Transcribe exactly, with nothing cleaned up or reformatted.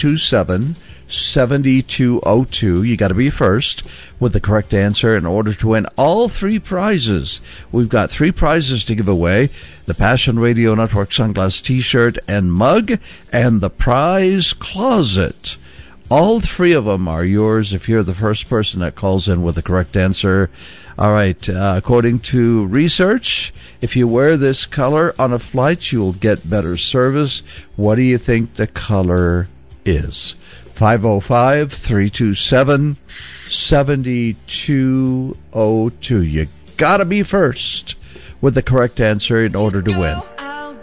two seven, seven two zero two. You got to be first with the correct answer in order to win all three prizes. We've got three prizes to give away: the Passion Radio Network Sunglass T-shirt and mug, and the prize closet. All three of them are yours if you're the first person that calls in with the correct answer. All right, uh, according to research, if you wear this color on a flight, you'll get better service. What do you think the color is? five oh five, three two seven, seven two zero two. You gotta be first with the correct answer in order to win.